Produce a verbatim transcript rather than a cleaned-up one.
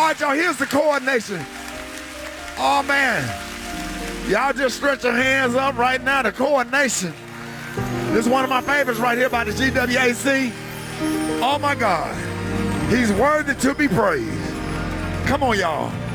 right, y'all, here's the coordination. Oh, man. Y'all just stretch your hands up right now, the coordination. This is one of my favorites right here by the G W A C. Oh, my God. He's worthy to be praised. Come on, y'all.